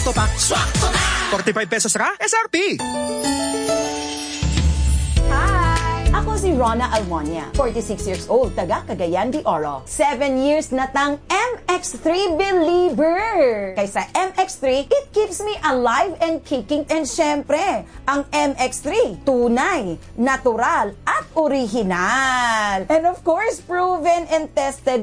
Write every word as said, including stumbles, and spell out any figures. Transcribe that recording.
Swakto pa. Swakto na! forty-five pesos ka? S R P! Hi! Ako si Rona Almonia, forty-six years old, taga Cagayan de Oro. seven years na tang M X three believer. Kaysa M X three, it keeps me alive and kicking. And syempre, ang M X three, tunay, natural, at original. And of course, proven and tested